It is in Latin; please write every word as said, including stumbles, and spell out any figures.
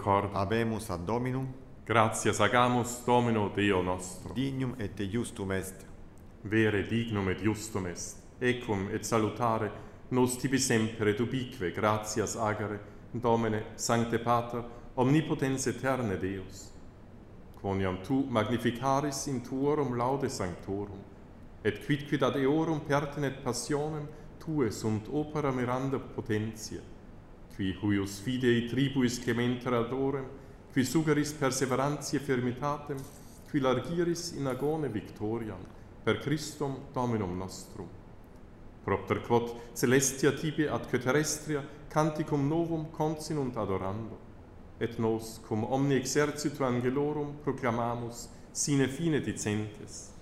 cor. Habemus ad Dominum, Gratias agamus Domino Deo nostro. dignum et justum est. Vere dignum et justum est. Equum et salutare nos tibi semper et ubique gratias agere, Domine, Sancte Pater, omnipotens aeterne Deus. Quoniam tu magnificaris in tuorum laude sanctorum, et quidquid ad eorum pertinet passionem tue sunt opera miranda potentia, qui huius fidei tribuis cementer adorem, qui sugeris perseverantiae firmitatem, qui largiris in agone victoriam, per Christum Dominum nostrum. Propter quod celestia tibi atque terrestria canticum novum consinunt adorando, et nos cum omni exercitu angelorum proclamamus sine fine dicentes.